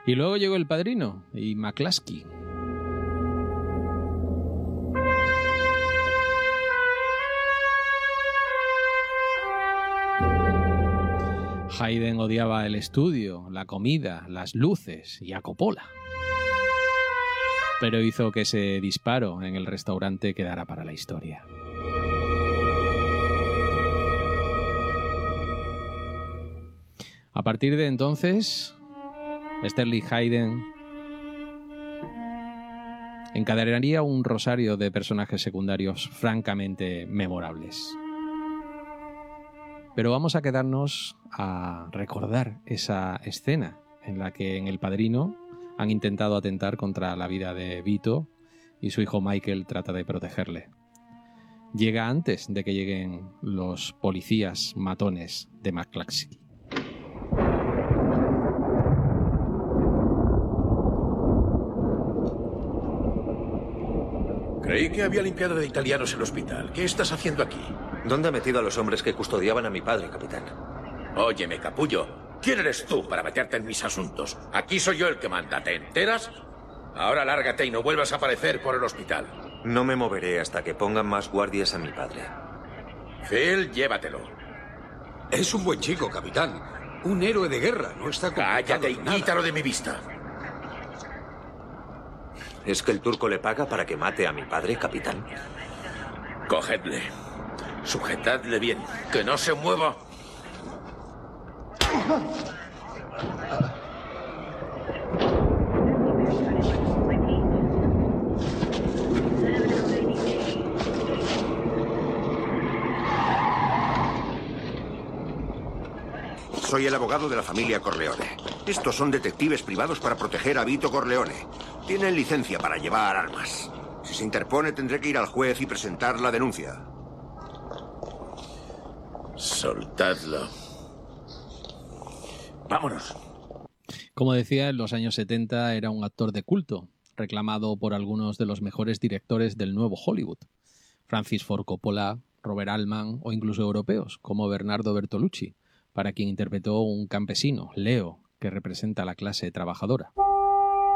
Y luego llegó El Padrino y McCluskey. Haydn odiaba el estudio, la comida, las luces y a Coppola. Pero hizo que ese disparo en el restaurante quedara para la historia. A partir de entonces, Sterling Hayden encadenaría un rosario de personajes secundarios francamente memorables. Pero vamos a quedarnos a recordar esa escena en la que en El Padrino han intentado atentar contra la vida de Vito y su hijo Michael trata de protegerle. Llega antes de que lleguen los policías matones de McCluskey. Creí que había limpiado de italianos el hospital. ¿Qué estás haciendo aquí? ¿Dónde ha metido a los hombres que custodiaban a mi padre, capitán? Óyeme, capullo. ¿Quién eres tú para meterte en mis asuntos? Aquí soy yo el que manda, ¿te enteras? Ahora lárgate y no vuelvas a aparecer por el hospital. No me moveré hasta que pongan más guardias a mi padre. Phil, llévatelo. Es un buen chico, capitán. Un héroe de guerra, no está complicado. Cállate y quítalo de mi vista. ¿Es que el turco le paga para que mate a mi padre, capitán? Cogedle. Sujetadle bien. Que no se mueva. Soy el abogado de la familia Corleone. Estos son detectives privados para proteger a Vito Corleone. Tienen licencia para llevar armas. Si se interpone, tendré que ir al juez y presentar la denuncia. Soltadlo. Vámonos. Como decía, en los años 70 era un actor de culto, reclamado por algunos de los mejores directores del nuevo Hollywood. Francis Ford Coppola, Robert Altman o incluso europeos, como Bernardo Bertolucci, para quien interpretó un campesino, Leo, que representa a la clase trabajadora.